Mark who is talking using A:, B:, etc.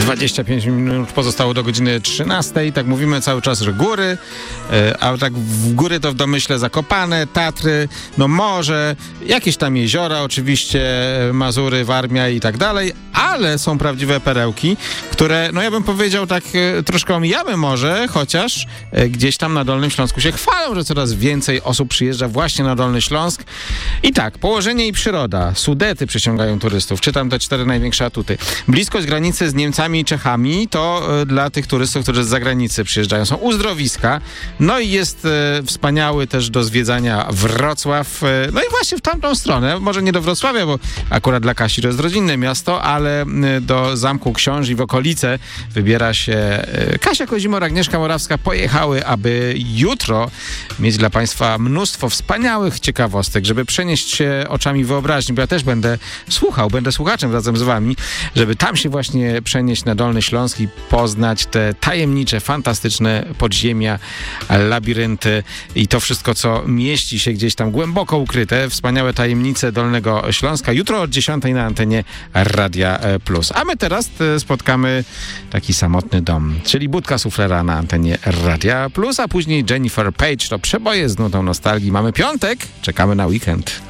A: 25 minut pozostało do godziny 13. Tak mówimy cały czas, że góry, a tak w góry to w domyśle Zakopane, Tatry, no morze, jakieś tam jeziora oczywiście, Mazury, Warmia i tak dalej, ale są prawdziwe perełki, które, no ja bym powiedział tak troszkę omijamy morze, chociaż gdzieś tam na Dolnym Śląsku się chwalą, że coraz więcej osób przyjeżdża właśnie na Dolny Śląsk. I tak, położenie i przyroda. Sudety przyciągają turystów. Czytam te 4 największe atuty. Bliskość granicy z Niemcami i Czechami to dla tych turystów, którzy z zagranicy przyjeżdżają. Są uzdrowiska. No i jest wspaniały też do zwiedzania Wrocław. No i właśnie w tamtą stronę. Może nie do Wrocławia, bo akurat dla Kasi to jest rodzinne miasto, ale do Zamku Książ i w okolice wybiera się Kasia Kozimor, Agnieszka Morawska. Pojechały, aby jutro mieć dla Państwa mnóstwo wspaniałych ciekawostek, żeby przenieść się oczami wyobraźni, bo ja też będę słuchaczem razem z Wami, żeby tam się właśnie przenieść na Dolny Śląsk i poznać te tajemnicze, fantastyczne podziemia, labirynty i to wszystko, co mieści się gdzieś tam głęboko ukryte, wspaniałe tajemnice Dolnego Śląska. Jutro od 10 na antenie Radia Plus. A my teraz spotkamy taki samotny dom, czyli budka suflera na antenie Radia Plus, a później Jennifer Page, to przeboje z nutą nostalgii. Mamy piątek, czekamy na weekend.